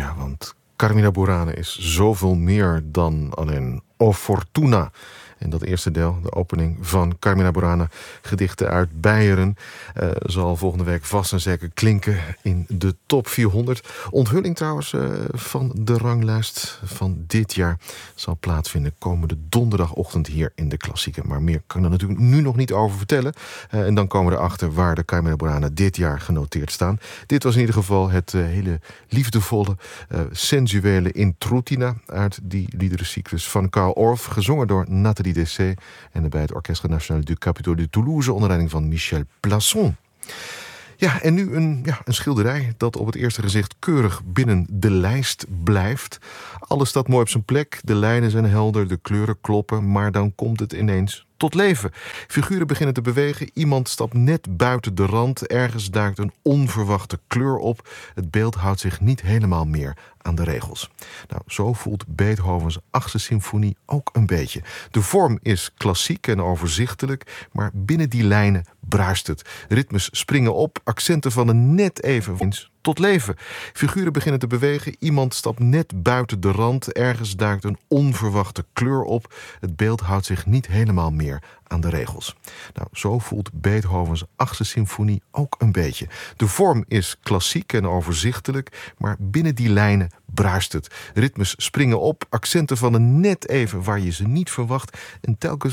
Ja, want Carmina Burana is zoveel meer dan alleen O Fortuna. En dat eerste deel, de opening van Carmina Burana, gedichten uit Beieren, zal volgende week vast en zeker klinken in de top 400. Onthulling trouwens van de ranglijst van dit jaar zal plaatsvinden komende donderdagochtend hier in de Klassieker. Maar meer kan ik er natuurlijk nu nog niet over vertellen. En dan komen we erachter waar de Carmina Burana dit jaar genoteerd staan. Dit was in ieder geval het hele liefdevolle, sensuele Intrutina uit die liederencyclus van Carl Orff, gezongen door Nathalie Dessay en bij het Orchestre National du Capitole de Toulouse onder leiding van Michel Plasson. Ja, en nu een schilderij dat op het eerste gezicht keurig binnen de lijst blijft. Alles staat mooi op zijn plek, de lijnen zijn helder, de kleuren kloppen, maar dan komt het ineens tot leven. Figuren beginnen te bewegen, iemand stapt net buiten de rand, ergens duikt een onverwachte kleur op. Het beeld houdt zich niet helemaal meer aan de regels. Nou, zo voelt Beethovens 8e symfonie ook een beetje. De vorm is klassiek en overzichtelijk, maar binnen die lijnen bruist het. Ritmes springen op, accenten vallen net even tot leven. Figuren beginnen te bewegen, iemand stapt net buiten de rand, ergens duikt een onverwachte kleur op. Het beeld houdt zich niet helemaal meer aan de regels. Nou, zo voelt Beethovens 8e symfonie ook een beetje. De vorm is klassiek en overzichtelijk, maar binnen die lijnen bruist het. Ritmes springen op, accenten vallen net even waar je ze niet verwacht en telkens